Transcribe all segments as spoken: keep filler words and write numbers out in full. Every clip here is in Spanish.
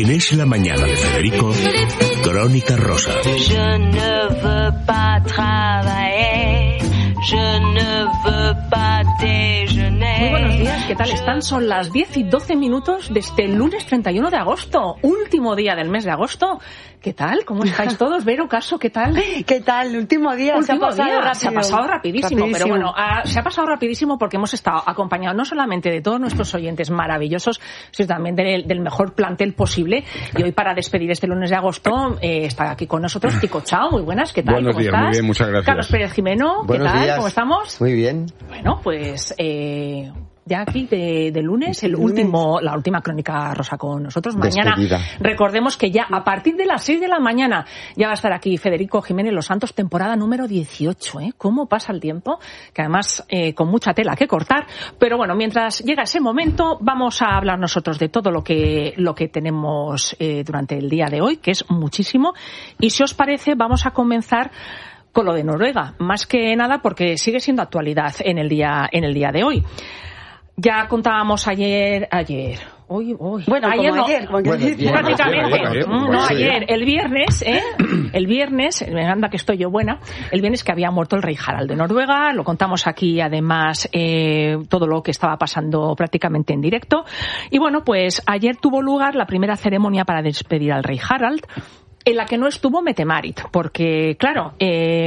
En Es la Mañana de Federico, Crónica Rosa. Je ne veux pas travailler, je ne veux pas déjeuner. Muy buenos días, ¿qué tal están? Son las diez y doce minutos de este lunes treinta y uno de agosto, último día del mes de agosto. ¿Qué tal? ¿Cómo estáis todos? Vero, Caso, ¿qué tal? ¿Qué tal? Último día, último se ha pasado día. rápido. Se ha pasado rapidísimo, rapidísimo. pero bueno, ha, se ha pasado rapidísimo porque hemos estado acompañados no solamente de todos nuestros oyentes maravillosos, sino también del, del mejor plantel posible. Y hoy, para despedir este lunes de agosto, eh, está aquí con nosotros Tico Chao. Muy buenas, ¿qué tal? Buenos ¿Cómo días, estás? muy bien, muchas gracias. Carlos Pérez Jimeno, ¿qué Buenos tal? días. ¿Cómo estamos? Muy bien. Bueno, pues eh, ya aquí de, de lunes, el Lunes. último, la última Crónica Rosa con nosotros. Mañana, Despedida. recordemos que ya a partir de las seis de la mañana ya va a estar aquí Federico Jiménez Los Santos, temporada número dieciocho. ¿eh? ¿Cómo pasa el tiempo? Que además eh, con mucha tela que cortar. Pero bueno, mientras llega ese momento, vamos a hablar nosotros de todo lo que, lo que tenemos eh, durante el día de hoy, que es muchísimo. Y si os parece, vamos a comenzar con lo de Noruega, más que nada porque sigue siendo actualidad en el día, en el día de hoy. Ya contábamos ayer, ayer, hoy, hoy. Bueno, ayer como no, ayer, porque Bueno, sí, bien, prácticamente, ayer, ayer, Mm, pues no sí. ayer, el viernes, ¿eh? El viernes, me anda que estoy yo buena, el viernes que había muerto el rey Harald de Noruega, lo contamos aquí además eh, todo lo que estaba pasando prácticamente en directo. Y bueno, pues ayer tuvo lugar la primera ceremonia para despedir al rey Harald, en la que no estuvo Mette-Marit, porque claro, eh,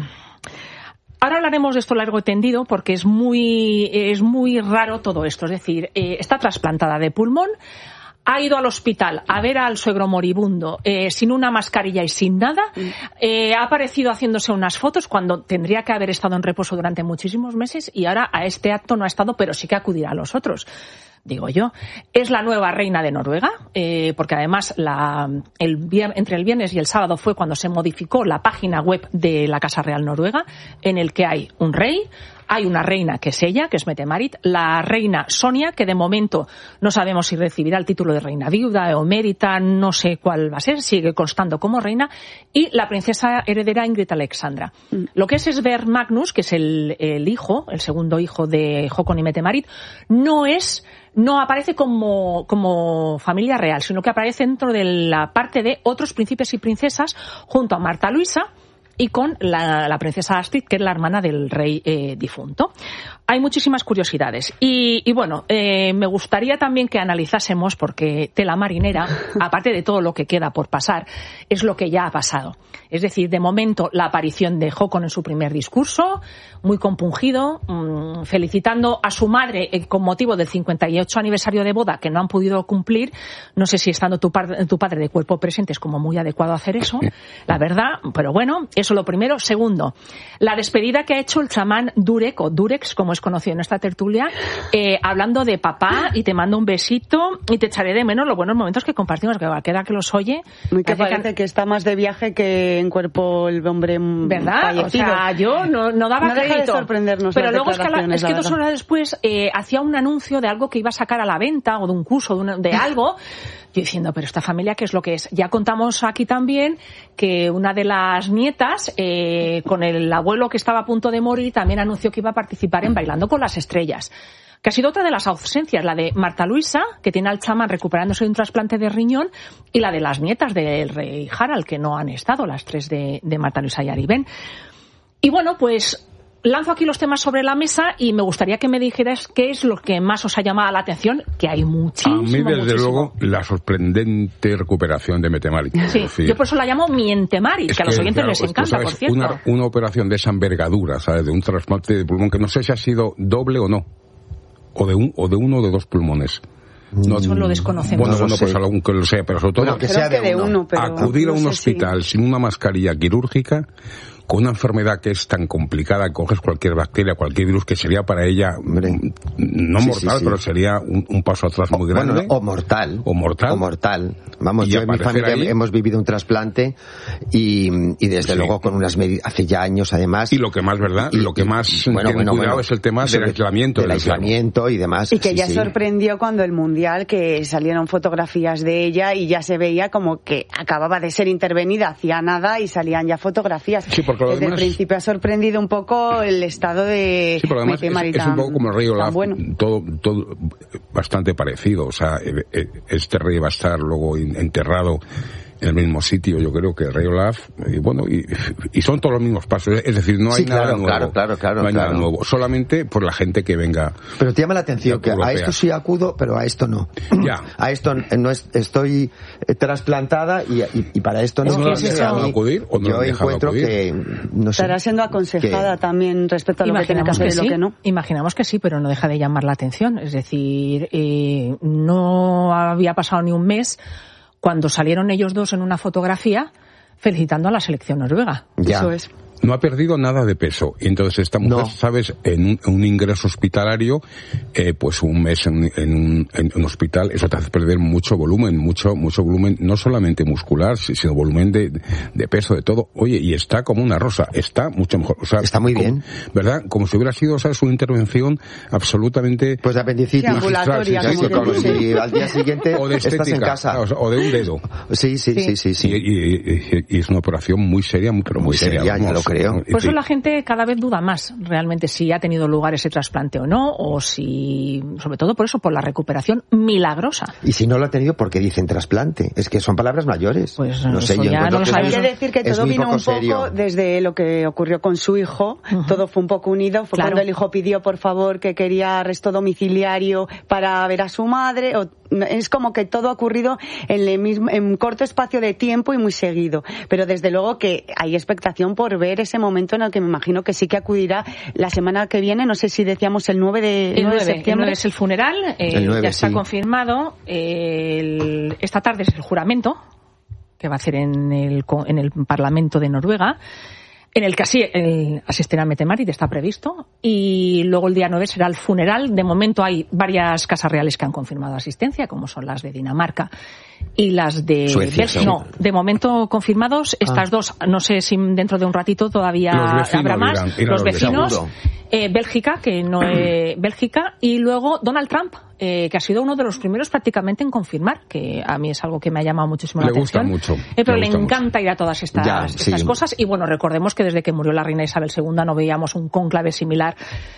ahora hablaremos de esto largo y tendido porque es muy, es muy raro todo esto. Es decir, eh, está trasplantada de pulmón, ha ido al hospital a ver al suegro moribundo eh, sin una mascarilla y sin nada, eh, ha aparecido haciéndose unas fotos cuando tendría que haber estado en reposo durante muchísimos meses y ahora a este acto no ha estado, pero sí que acudirá a los otros. Digo yo, es la nueva reina de Noruega, eh, porque además la, el vier, entre el viernes y el sábado fue cuando se modificó la página web de la Casa Real Noruega, en el que hay un rey, hay una reina que es ella, que es Mette-Marit, la reina Sonia, que de momento no sabemos si recibirá el título de reina viuda o emérita, no sé cuál va a ser, sigue constando como reina, y la princesa heredera Ingrid Alexandra. Mm. Lo que es Sverre Magnus, que es el, el hijo, el segundo hijo de Håkon y Mette-Marit, no es... no aparece como, como familia real, sino que aparece dentro de la parte de otros príncipes y princesas junto a Marta Luisa y con la, la princesa Astrid, que es la hermana del rey eh, difunto. Hay muchísimas curiosidades. Y, y bueno, eh, me gustaría también que analizásemos, porque tela marinera, aparte de todo lo que queda por pasar, es lo que ya ha pasado. Es decir, de momento, la aparición de Håkon en su primer discurso, muy compungido, mmm, felicitando a su madre eh, con motivo del cincuenta y ocho aniversario de boda, que no han podido cumplir. No sé si estando tu, par- tu padre de cuerpo presente es como muy adecuado hacer eso, la verdad, pero bueno, eso lo primero. Segundo, la despedida que ha hecho el chamán Durek, o Durex, como es conocido en esta tertulia, eh, hablando de papá y te mando un besito y te echaré de menos los buenos momentos que compartimos, que queda que los oye. Muy que parece parece que... que está más de viaje que en cuerpo el hombre ¿verdad? fallecido. O sea, yo no, no daba no deja crédito. de sorprendernos pero las luego es que, la, declaraciones, es que la dos horas después eh, hacía un anuncio de algo que iba a sacar a la venta, o de un curso, de, una, de algo. Yo diciendo, pero esta familia, ¿qué es lo que es? Ya contamos aquí también que una de las nietas, eh, con el abuelo que estaba a punto de morir, también anunció que iba a participar en Bailando con las Estrellas. Que ha sido otra de las ausencias, la de Marta Luisa, que tiene al chamán recuperándose de un trasplante de riñón, y la de las nietas del rey Harald, que no han estado, las tres de, de Marta Luisa y Ariben. Y bueno, pues lanzo aquí los temas sobre la mesa y me gustaría que me dijeras qué es lo que más os ha llamado la atención, que hay muchísimo. A mí, desde muchísimo. luego, la sorprendente recuperación de Mette-Marit. Sí, decir, yo por eso la llamo Miente-Marit, que, que a los oyentes claro, les pues, encanta, sabes, por cierto. Una, una operación de esa envergadura, ¿sabes? De un trasplante de pulmón, que no sé si ha sido doble o no. O de, un, o de uno o de dos pulmones. No, eso lo desconocemos. Bueno, No bueno, sé. pues algún que lo sea, pero sobre todo Bueno, que sea Creo que de de uno. uno, pero acudir a no un sé hospital si... sin una mascarilla quirúrgica, con una enfermedad que es tan complicada, coges cualquier bacteria, cualquier virus, que sería para ella, Hombre. no Sí, mortal, sí, sí. pero sería un, un paso atrás muy O, grande. bueno, o mortal. O mortal. O mortal. Vamos, Y yo en mi aparecer familia ahí. hemos vivido un trasplante y, y desde Sí. luego con unas medidas, hace ya años además. Y lo que más, ¿verdad? Y- lo que más y- tienen bueno, bueno, cuidado bueno, es el tema sobre- del aislamiento. Del del enfermo. aislamiento y demás. Y que sí, ya sí. sorprendió cuando el Mundial, que salieron fotografías de ella y ya se veía como que acababa de ser intervenida hacía nada y salían ya fotografías. Sí, porque porque desde además, el principio ha sorprendido un poco el estado de sí, pero además Maite es, es un poco como el rey Olaf, bueno. todo, todo bastante parecido. O sea, este rey va a estar luego enterrado en el mismo sitio, yo creo que el rey Olaf, y bueno, y, y son todos los mismos pasos, es decir, no hay sí, nada claro, nuevo, claro, claro, claro, no hay claro. nada nuevo, solamente por la gente que venga. Pero te llama la atención que europea. a esto sí acudo, pero a esto no. Ya. A esto no es, estoy trasplantada y, y, y para esto no. ¿O no no has sé, dejado a mí, acudir o no yo has dejado encuentro acudir? que no sé, Estará siendo aconsejada que, también respecto a lo que tiene que hacer y sí, lo que no. Imaginamos que sí, pero no deja de llamar la atención. Es decir, eh, no había pasado ni un mes cuando salieron ellos dos en una fotografía felicitando a la selección noruega. ya. Eso es. No ha perdido nada de peso. Y entonces esta mujer, No. ¿sabes? En un, un ingreso hospitalario, eh, pues un mes en, en, un, en un hospital, eso te hace perder mucho volumen, mucho mucho volumen, no solamente muscular, sino volumen de, de peso, de todo. Oye, y está como una rosa, está mucho mejor. O sea, Está muy como, bien. ¿verdad? Como si hubiera sido, ¿sabes? Una intervención absolutamente... Pues de apendicitis. Sí, ambulatoria, magistral, sí, como sí, que como- y al día siguiente o de estás en estética, casa. o, sea, o de un dedo. Sí, sí, sí, sí, sí. Y, y- y- y es una operación muy seria, muy- pero muy, Muy seria, ya vamos. lo creo. Y Por eso sí. la gente cada vez duda más realmente si ha tenido lugar ese trasplante o no, o si, sobre todo por eso, por la recuperación milagrosa. Y si no lo ha tenido, ¿por qué dicen trasplante? Es que son palabras mayores. Pues, no sé, eso yo ya encuentro no lo que sabemos. es- Hay que decir que es todo muy vino poco un poco serio. desde lo que ocurrió con su hijo. Uh-huh. Todo fue un poco unido. Fue Claro. cuando el hijo pidió, por favor, que quería arresto domiciliario para ver a su madre. O, es como que todo ha ocurrido en, el mismo, en un corto espacio de tiempo y muy seguido. Pero desde luego que hay expectación por ver ese momento en el que me imagino que sí que acudirá la semana que viene. No sé si decíamos el nueve de, El nueve de nueve, el septiembre. nueve es el funeral, eh, El nueve, ya está sí. confirmado. Eh, el- esta tarde es el juramento que va a hacer en el, co- en el Parlamento de Noruega, en el que así el asistirá Mette Marit, está previsto, y luego el día nueve será el funeral. De momento hay varias casas reales que han confirmado asistencia, como son las de Dinamarca y las de Suecia, Bélgica. seguro. No, de momento confirmados estas Ah. dos. No sé si dentro de un ratito todavía Los vecinos habrá más. irán, irán los los vecinos, Seguro. eh, Bélgica, que no eh, Bélgica, y luego Donald Trump, eh, que ha sido uno de los primeros prácticamente en confirmar, que a mí es algo que me ha llamado muchísimo la Le gusta atención. mucho, Eh, pero le le, gusta mucho. encanta ir a todas estas, Ya, estas sí. cosas. Y bueno, recordemos que desde que murió la reina Isabel segunda no veíamos un cónclave similar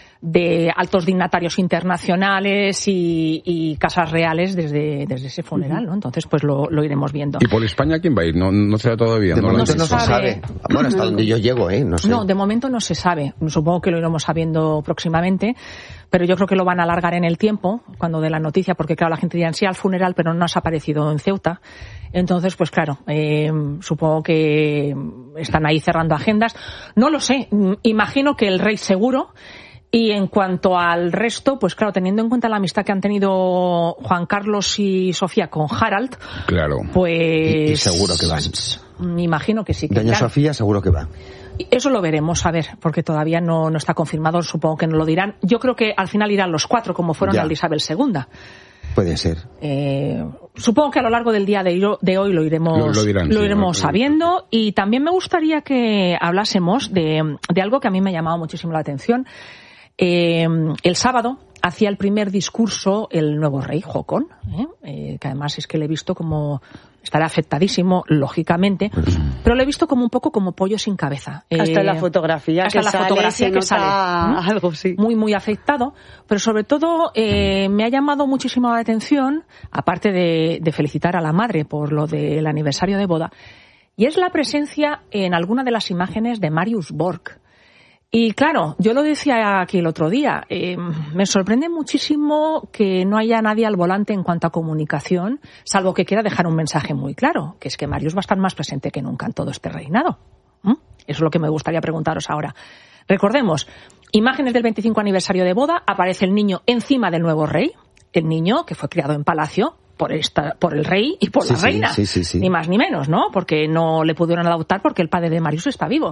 de altos dignatarios internacionales y, y casas reales desde, desde ese funeral, ¿no? Entonces, pues lo, lo iremos viendo. ¿Y por España quién va a ir? No, no será todavía. De no lo momento han no dicho. se sabe. Bueno, hasta donde yo llego, ¿eh? No sé. No, de momento no se sabe. Supongo que lo iremos sabiendo próximamente, pero yo creo que lo van a alargar en el tiempo cuando dé la noticia, porque claro, la gente dirá sí al funeral, pero no has aparecido en Ceuta. Entonces, pues claro, eh, supongo que están ahí cerrando agendas. No lo sé. Imagino que el rey seguro. Y en cuanto al resto, pues claro, teniendo en cuenta la amistad que han tenido Juan Carlos y Sofía con Harald, Claro. pues... Y- y seguro que van. Me imagino que sí. Que Doña irán. Sofía seguro que va. Eso lo veremos, a ver, porque todavía no, no está confirmado, supongo que no lo dirán. Yo creo que al final irán los cuatro, como fueron Ya. al de Isabel segunda. Puede ser. Eh, supongo que a lo largo del día de, de hoy lo iremos, Lo- lo dirán, sí, iremos ¿no? sabiendo. Y también me gustaría que hablásemos de, de algo que a mí me ha llamado muchísimo la atención. Eh, el sábado hacía el primer discurso el nuevo rey, Haakon, ¿eh? Eh, que además es que le he visto como... Estará afectadísimo, lógicamente, pero lo he visto como un poco como pollo sin cabeza. Hasta Eh, la fotografía hasta que la sale, fotografía se que nota sale, ¿no? algo, sí. Muy, muy afectado, pero sobre todo eh, me ha llamado muchísimo la atención, aparte de, de felicitar a la madre por lo del aniversario de boda, y es la presencia en alguna de las imágenes de Marius Borg. Y claro, yo lo decía aquí el otro día, eh, me sorprende muchísimo que no haya nadie al volante en cuanto a comunicación, salvo que quiera dejar un mensaje muy claro, que es que Marius va a estar más presente que nunca en todo este reinado. ¿Mm? Eso es lo que me gustaría preguntaros ahora. Recordemos, imágenes del veinticinco aniversario de boda, aparece el niño encima del nuevo rey, el niño que fue criado en palacio por esta, por el rey y por Sí, la sí, reina, sí, sí, sí. ni más ni menos, ¿no? Porque no le pudieron adoptar porque el padre de Marius está vivo.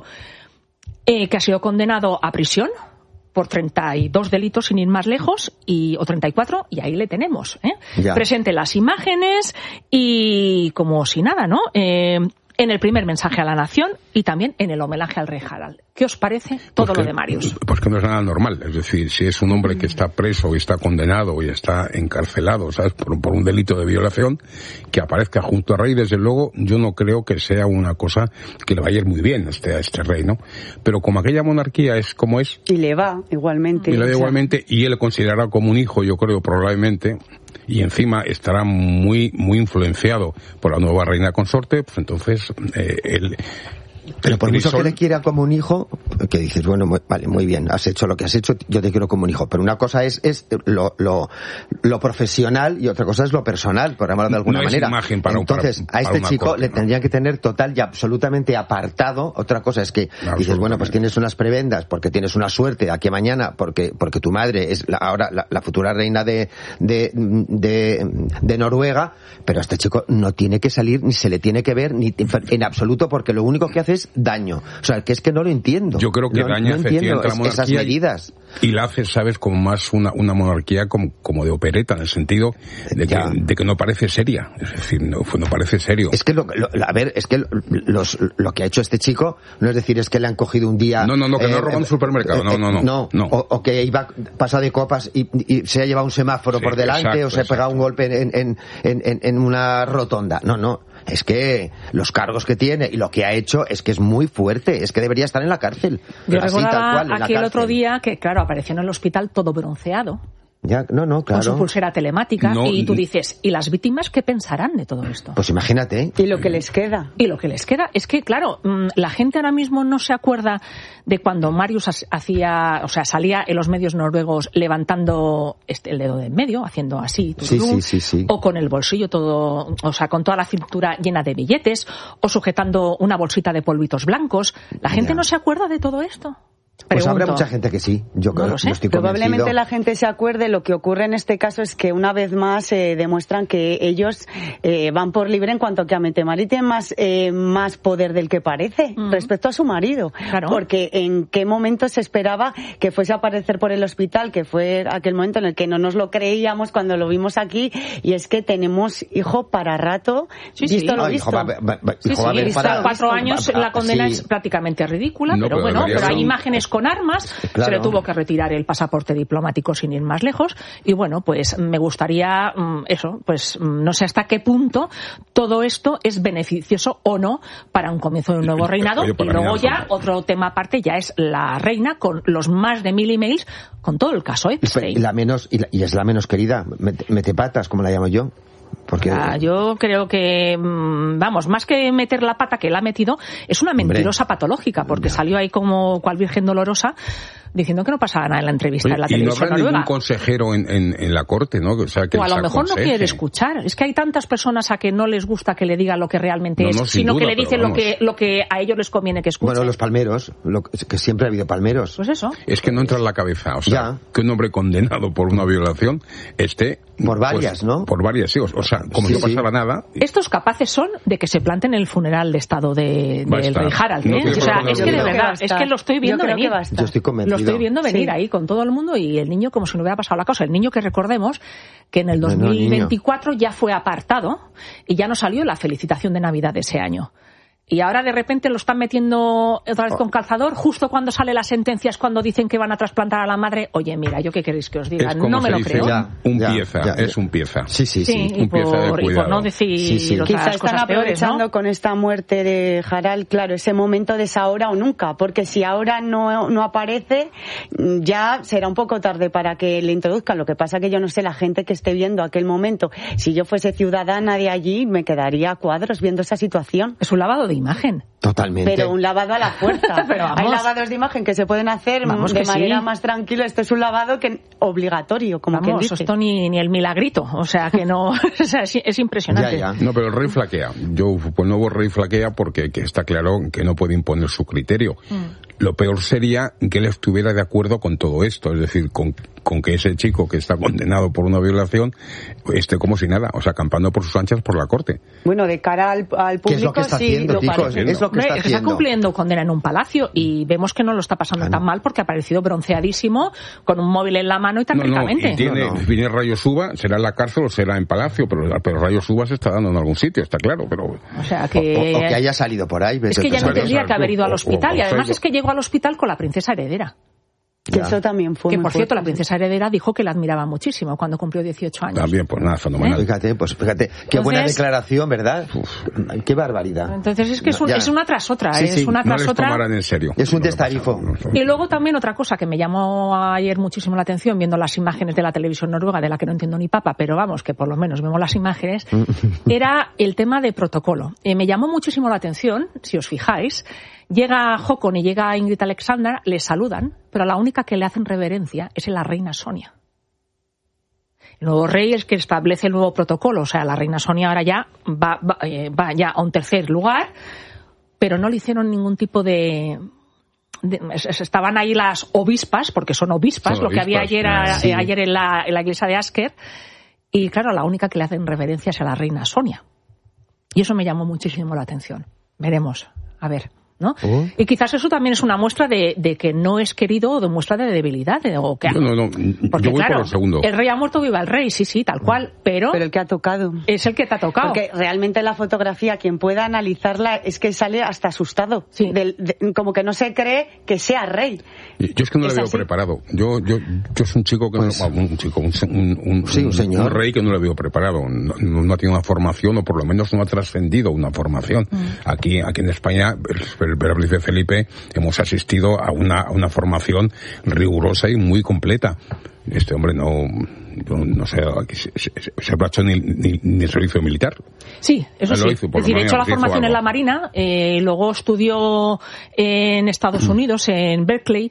Eh, que ha sido condenado a prisión por treinta y dos delitos sin ir más lejos, y, o treinta y cuatro, y ahí le tenemos. ¿eh? Ya. Presente las imágenes y como si nada, ¿no? Eh, en el primer mensaje a la nación y también en el homenaje al rey Harald. ¿Qué os parece todo pues que, lo de Marius? Pues que no es nada normal. Es decir, si es un hombre que está preso y está condenado y está encarcelado, ¿sabes? Por, por un delito de violación, que aparezca junto al rey, desde luego, yo no creo que sea una cosa que le vaya a ir muy bien a este, a este rey, ¿no? Pero como aquella monarquía es como es... Y le va igualmente. Y le va o sea, igualmente, y él le considerará como un hijo, yo creo, probablemente... y encima estará muy muy influenciado por la nueva reina consorte, pues entonces eh, él... Pero por mucho Crisol... que le quiera como un hijo, que dices, bueno, muy, vale, muy bien, has hecho lo que has hecho, yo te quiero como un hijo. Pero una cosa es, es lo, lo, lo profesional y otra cosa es lo personal, por llamarlo de alguna no manera. Es imagen para Entonces, un, para, a este para chico corte, le ¿no? tendrían que tener total y absolutamente apartado. Otra cosa es que dices, bueno, pues tienes unas prebendas porque tienes una suerte aquí mañana, porque porque tu madre es la, ahora la, la futura reina de, de, de, de Noruega, pero a este chico no tiene que salir, ni se le tiene que ver, ni en absoluto, porque lo único que hace es daño. O sea, que es que no lo entiendo. Yo creo que no, daña no entiendo efectivamente la monarquía esas medidas. Y, y la hace, sabes, como más una, una monarquía como, como de opereta, en el sentido de que, de que no parece seria. Es decir, no, no parece serio. Es que, lo, lo, a ver, es que los, lo que ha hecho este chico, no es decir, es que le han cogido un día... No, no, no, que eh, no ha robado un supermercado. No, no, no. No, no. O, o que iba pasado de copas y, y se ha llevado un semáforo Sí, por delante, exacto, o se ha pegado exacto. un golpe en, en, en, en, en una rotonda. No, no. Es que los cargos que tiene y lo que ha hecho es que es muy fuerte. Es que debería estar en la cárcel. Yo Así, recordaba tal cual, en la aquí el cárcel. otro día que, claro, apareció en el hospital todo bronceado, Ya, no, no, claro. con su pulsera telemática, No, y tú n- dices, ¿y las víctimas qué pensarán de todo esto? Pues imagínate. Y lo que les queda. Y lo que les queda es que, claro, mm, la gente ahora mismo no se acuerda de cuando Marius has- hacía, o sea, salía en los medios noruegos levantando este, el dedo de en medio, haciendo así, Sí, tururú, sí, sí, sí. o con el bolsillo todo, o sea, con toda la cintura llena de billetes, o sujetando una bolsita de polvitos blancos. La gente Ya. no se acuerda de todo esto. Pues habrá Pregunto. mucha gente que sí. Yo No creo lo sé. estoy Probablemente convencido. la gente se acuerde. Lo que ocurre en este caso es que una vez más eh, demuestran que ellos eh, van por libre en cuanto que a Mette-Marit tiene más, eh, más poder del que parece Mm. respecto a su marido. Claro. Porque en qué momento se esperaba que fuese a aparecer por el hospital, que fue aquel momento en el que no nos lo creíamos cuando lo vimos aquí, y es que tenemos hijo para rato, Sí, sí. visto lo Ah, visto. hijo, va, va, va, Sí, hijo, sí, va a haber está para- cuatro años va- va- la condena sí. es prácticamente ridícula, No, pero pero bueno, debería pero hay ser un- imágenes con armas, Claro. se le tuvo que retirar el pasaporte diplomático sin ir más lejos, y bueno, pues me gustaría, mm, eso, pues mm, no sé hasta qué punto todo esto es beneficioso o no para un comienzo de un nuevo reinado, Oye, y para luego mí, ya absoluto. otro tema aparte ya es la reina con los más de mil emails con todo el caso Y Epstein. la menos y, la- y es la menos querida, mete, mete patas, como la llamo yo. Porque Ah, yo creo que, mm, vamos, más que meter la pata que la ha metido, es una Hombre. mentirosa patológica, porque salió ahí como cual virgen dolorosa diciendo que no pasaba nada en la entrevista Oye, en la y no televisión habrá ningún noruega. consejero en, en, en la corte, ¿no? O, sea, que O a les lo mejor no aconseje. quiere escuchar. Es que hay tantas personas a que no les gusta que le digan lo que realmente No, es, no, sin sino duda, que le pero dicen lo vamos. que, lo que a ellos les conviene que escuchen. bueno, los palmeros, lo, que siempre ha habido palmeros. Pues eso. Es que no entra en la cabeza, o sea, Ya. que un hombre condenado por una violación esté... Por varias, pues, ¿no? Por varias, sí, o, o sea, como Sí, si no sí. pasara nada... Estos capaces son de que se planten el funeral de estado de, Va a del estar. rey Harald. No ¿eh? tiene O sea, problema es que de ninguno. verdad, es que lo estoy viendo Yo creo venir. que va a estar. Yo estoy convencido. Lo estoy viendo venir Sí. ahí con todo el mundo, y el niño como si no hubiera pasado la cosa. El niño que recordemos que en el dos Bueno, mil veinticuatro ya fue apartado y ya no salió la felicitación de Navidad de ese año. Y ahora de repente lo están metiendo otra vez con calzador, justo cuando sale la sentencia es cuando dicen que van a trasplantar a la madre. Oye, mira, ¿yo qué queréis que os diga? Es como No me se lo dice, creo. Ya, un ya, pieza, ya, es ya. un pieza. Sí, sí, Sí, sí. y un pieza de por, y por cuidado. no decir Sí, sí. otras Quizá están cosas peores, aprovechando ¿no? con esta muerte de Harald, claro, ese momento de esa ahora o nunca, porque si ahora no, no aparece, ya será un poco tarde para que le introduzcan. Lo que pasa que yo no sé, la gente que esté viendo aquel momento, si yo fuese ciudadana de allí, me quedaría a cuadros viendo esa situación. Es un lavado de imagen. Totalmente. Pero un lavado a la fuerza. Pero vamos. Hay lavados de imagen que se pueden hacer Vamos de que manera sí. más tranquila. Esto es un lavado que obligatorio, como quien Vamos, dice. esto ni, ni el milagrito. O sea, que no... o sea, es, es impresionante. Ya, ya. No, pero el rey flaquea. Yo, pues el nuevo rey flaquea porque que está claro que no puede imponer su criterio. Mm. lo peor sería que él estuviera de acuerdo con todo esto, es decir, con, con que ese chico que está condenado por una violación esté como si nada, o sea, acampando por sus anchas por la corte. Bueno, de cara al, al público, ¿qué es lo que está sí, haciendo, lo chicos? parece. Es lo que está Hombre, haciendo. está cumpliendo condena en un palacio y vemos que no lo está pasando Ah, tan no. mal porque ha aparecido bronceadísimo, con un móvil en la mano y tan No, no, ricamente. y tiene, No, no. viene Rayo Suba, será en la cárcel o será en palacio, pero, pero Rayo Suba se está dando en algún sitio, está claro, pero... O sea O, que... o- o que haya salido por ahí. Es que ya no Exacto. tendría que haber ido al O- o- hospital y o- además o- es que llegó al hospital con la princesa heredera. Que Ya. eso también fue Que muy por cierto, la fuerte. princesa heredera dijo que la admiraba muchísimo cuando cumplió dieciocho años. También, pues nada, fenomenal. Fíjate, pues fíjate, qué buena Entonces- declaración, ¿verdad? Qué barbaridad. Entonces es que es, un- Ya. es una tras otra, Sí, es sí, una No tras les otra. tomarán en serio. Es un lo que destarifo. pasa. Y luego también otra cosa que me llamó ayer muchísimo la atención viendo las imágenes de la televisión noruega, de la que no entiendo ni papa, pero vamos, que por lo menos vemos las imágenes, era el tema de protocolo. Eh, me llamó muchísimo la atención, si os fijáis, llega Håkon y llega Ingrid Alexandra, le saludan, pero a la única que le hacen reverencia es a la reina Sonia. El nuevo rey es que establece el nuevo protocolo, o sea, la reina Sonia ahora ya va, va, eh, va ya a un tercer lugar, pero no le hicieron ningún tipo de... de- es- estaban ahí las obispas, porque son obispas, Son lo que había obispas, ayer, a- sí. eh, ayer en, la, en la iglesia de Asker, y claro, la única que le hacen reverencia es a la reina Sonia. Y eso me llamó muchísimo la atención. Veremos, a ver, ¿no? Oh. Y quizás eso también es una muestra de, de que no es querido o de muestra de debilidad. de- o que, No, no, no, porque yo voy claro, por el segundo. el rey ha muerto, viva el rey, sí, sí, tal cual, pero, Pero el que ha tocado. es el que te ha tocado. Porque realmente la fotografía, quien pueda analizarla, es que sale hasta asustado. Sí. Del- de- como que no se cree que sea rey. Yo es que no ¿Es le veo así? preparado. Yo, yo, yo soy un chico que Pues- no, bueno, un chico, un, un, un- Sí, un señor. un rey que no le veo preparado. No, no, no ha tenido una formación, o por lo menos no ha trascendido una formación. Mm. Aquí, aquí en España, el, el, el príncipe Felipe, hemos asistido a una, a una formación rigurosa y muy completa. Este hombre no, yo no sé, se, se, se ha hecho ni, ni, ni el servicio militar. Sí, eso Lo sí. hizo, por es decir, lo he hecho la menos hizo formación en algo. la Marina, eh, luego estudió en Estados Unidos, en Berkeley,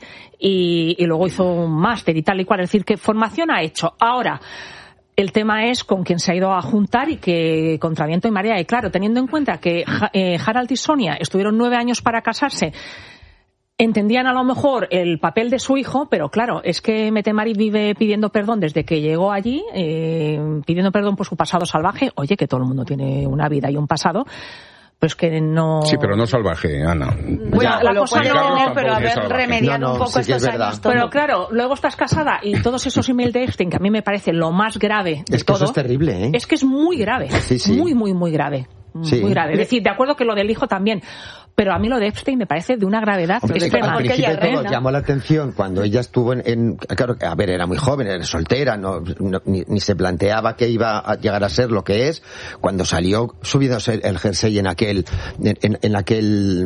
y, y luego hizo un máster y tal y cual. Es decir, que formación ha hecho. Ahora, el tema es con quién se ha ido a juntar y que contra viento y marea. Y claro, teniendo en cuenta que Ja- eh, Harald y Sonia estuvieron nueve años para casarse, entendían a lo mejor el papel de su hijo, pero claro, es que Mette-Marit vive pidiendo perdón desde que llegó allí, eh, pidiendo perdón por su pasado salvaje. Oye, que todo el mundo tiene una vida y un pasado, pues que no... Sí, pero no salvaje, Ana. Bueno, Ya, la lo cosa puede no- tener, pero tampoco es haber salvaje. remediado No, no, un poco sí que es estos verdad. años. todo. Pero claro, luego estás casada y todos esos emails de Epstein, que a mí me parece lo más grave de Es que todo, eso es terrible, ¿eh? es que es muy grave, Sí, sí. muy, muy, muy grave. Sí. Muy grave. Es decir, de acuerdo que lo del hijo también, pero a mí lo de Epstein me parece de una gravedad Hombre, extrema. al porque principio ella todo reina. llamó la atención cuando ella estuvo en, en- claro, a ver, era muy joven, era soltera, no, no- ni, ni se planteaba que iba a llegar a ser lo que es. Cuando salió subidos el, el jersey en aquel, en, en- en aquel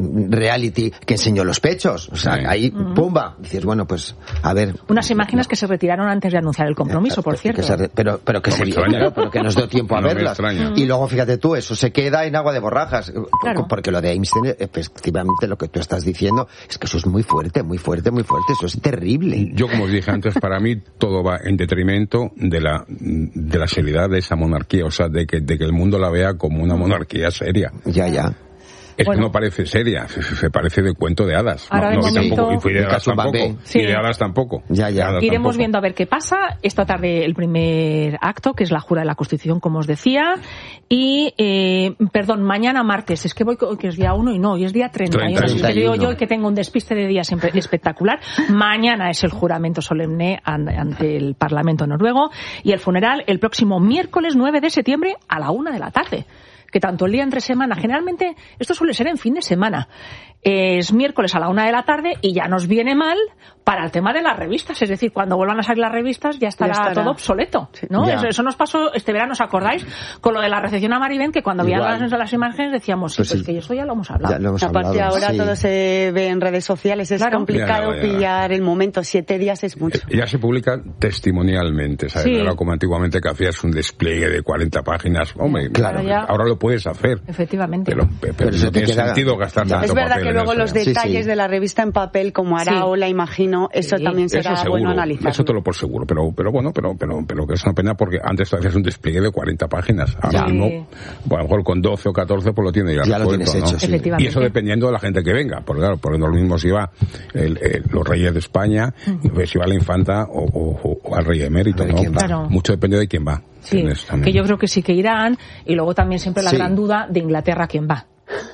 reality que enseñó los pechos, o sea, Sí. ahí, pumba, dices, bueno, pues, a ver. Unas imágenes que se retiraron antes de anunciar el compromiso, por Que cierto. se re- pero, pero que No me se extraña. claro, pero que nos dio tiempo a No me verlas. extraña. Y luego, fíjate tú, eso se queda en agua de borrajas. Claro. Porque lo de Einstein, efectivamente, lo que tú estás diciendo, es que eso es muy fuerte, muy fuerte, muy fuerte. Eso es terrible. Yo, como os dije antes, para mí todo va en detrimento de la, de la seriedad de esa monarquía, o sea, de que, de que el mundo la vea como una monarquía seria. Ya, ya. Es Bueno. que no parece seria, se, se parece de cuento de hadas. Ahora, no, de no, y momento- tampoco, y fue de De hadas Cachumba tampoco. Bay. Sí. Y de hadas tampoco. Ya, ya. De hadas Iremos tampoco. viendo a ver qué pasa. Esta tarde el primer acto, que es la jura de la Constitución, como os decía. Y, eh, perdón, mañana martes. Es que voy, co- que es día uno y no, y es día treinta y uno. treinta y uno. Es que digo yo que tengo un despiste de días siempre espectacular. Mañana es el juramento solemne an- ante el Parlamento noruego. Y el funeral el próximo miércoles nueve de septiembre a la una de la tarde. Que tanto el día entre semana, generalmente esto suele ser en fin de semana, es miércoles a la una de la tarde y ya nos viene mal para el tema de las revistas, es decir, cuando vuelvan a salir las revistas ya estará, Ya estará. todo obsoleto, ¿no? Ya. Eso, eso nos pasó este verano, ¿os acordáis? Con lo de la recepción a Maribén, que cuando Igual. veíamos las, las imágenes decíamos, sí, Pues pues sí. que esto ya lo hemos hablado. Ya lo hemos Aparte hablado, ahora sí. todo se ve en redes sociales, es Claro. complicado Ya, ya, ya. pillar el momento. Siete días es mucho. Ya se publica testimonialmente, ¿sabes? Sí. No era como antiguamente que hacías un despliegue de cuarenta páginas. Hombre, Claro. Ya. ahora lo puedes hacer. Efectivamente. Pero, pero, Pero se no te tiene queda- sentido gastar Ya. tanto Es verdad papel que que luego eso, los ya. detalles Sí, sí. de la revista en papel, como Araola, Sí. imagino, eso Sí. también será Eso seguro, bueno analizar. eso te lo por seguro, pero pero bueno, pero pero pero que es una pena porque antes tú hacías un despliegue de cuarenta páginas, ahora Sí. mismo, pues a lo mejor con doce o catorce pues lo tienes ya, Ya lo resuelto, tienes ¿no? hecho, sí. Efectivamente. Y eso dependiendo de la gente que venga, porque claro, porque no es lo mismo si va el, el- los reyes de España, pues si va la infanta o, o- o al rey emérito, A ver ¿no? quién va. Claro. Mucho depende de quién va. Sí, ¿Entiendes? También. que yo creo que sí que irán, y luego también siempre la Sí. gran duda de Inglaterra quién va.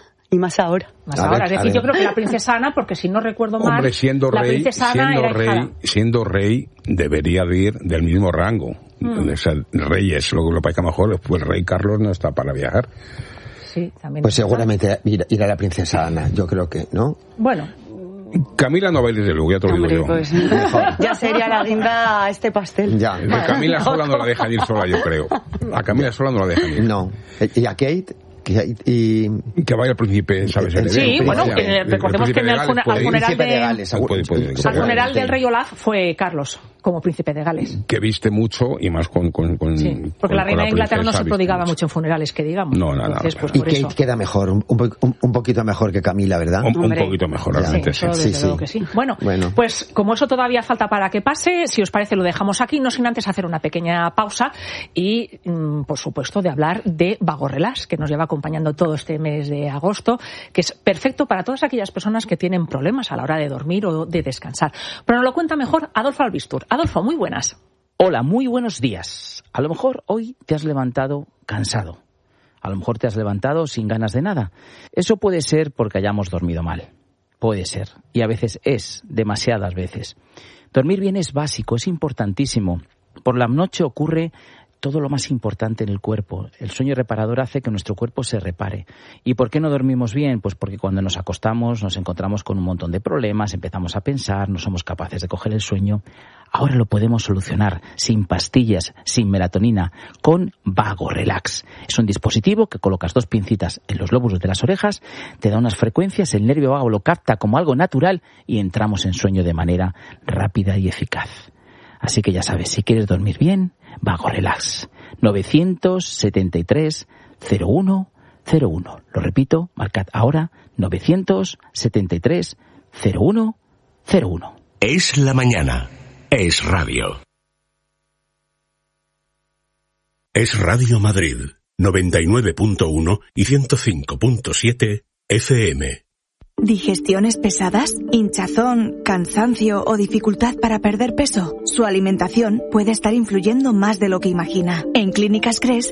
Y más ahora. Más A ahora, ver, es a decir, ver. yo creo que la princesa Ana, porque si no recuerdo mal, Hombre, siendo la rey, princesa Ana siendo era rey, hijada. siendo rey, debería de ir del mismo rango. Mm. O sea, reyes, lo que lo pasa mejor, pues el rey Carlos no está para viajar. Sí, también Pues es verdad. seguramente ir- irá la princesa Ana, yo creo que, ¿no? Bueno, Camila no va a ir desde luego, ya te lo Hombre, digo yo. pues ya sería la guinda a este pastel. Ya. A Camila sola no la dejan ir sola, yo creo. A Camila sola no la dejan ir. No. ¿Y a Kate? Kate y... Que vaya el príncipe, ¿sabes? Sí, Heredero, bueno, vaya. que El recordemos príncipe que en el de Gales funa- puede al ir. funeral Príncipe de de- Gales. Puede, puede, puede. al funeral del rey Olaf fue Carlos, como príncipe de Gales. Que viste mucho y más con... con, con Sí, porque con- la con reina de Inglaterra no princesa se viste prodigaba mucho en funerales, que digamos. No, nada, Entonces, nada. pues Y por Kate eso. queda mejor, un, un, po- un poquito mejor que Camila, ¿verdad? Un, un Hombre. poquito mejor, Ya. realmente, Sí, sí. eso sí, desde sí. luego que sí. Bueno, Bueno. pues como eso todavía falta para que pase, si os parece lo dejamos aquí, no sin antes hacer una pequeña pausa y, mm, por supuesto, de hablar de Vago Relax, que nos lleva acompañando todo este mes de agosto, que es perfecto para todas aquellas personas que tienen problemas a la hora de dormir o de descansar. Pero nos lo cuenta mejor Adolfo Albistur. Adolfo, muy buenas. Hola, muy buenos días. A lo mejor hoy te has levantado cansado. A lo mejor te has levantado sin ganas de nada. Eso puede ser porque hayamos dormido mal. Puede ser. Y a veces es, demasiadas veces. Dormir bien es básico, es importantísimo. Por la noche ocurre todo lo más importante en el cuerpo. El sueño reparador hace que nuestro cuerpo se repare. ¿Y por qué no dormimos bien? Pues porque cuando nos acostamos nos encontramos con un montón de problemas, empezamos a pensar, no somos capaces de coger el sueño. Ahora lo podemos solucionar sin pastillas, sin melatonina, con Vago Relax. Es un dispositivo que colocas dos pincitas en los lóbulos de las orejas, te da unas frecuencias, el nervio vago lo capta como algo natural y entramos en sueño de manera rápida y eficaz. Así que ya sabes, si quieres dormir bien, Vago Relax. novecientos setenta y tres cero uno cero uno. Lo repito, marcad ahora novecientos setenta y tres cero uno cero uno. Es la mañana. Es radio. Es Radio Madrid. noventa y nueve punto uno y ciento cinco punto siete F M. ¿Digestiones pesadas, hinchazón, cansancio o dificultad para perder peso? Su alimentación puede estar influyendo más de lo que imagina. En Clínicas Cres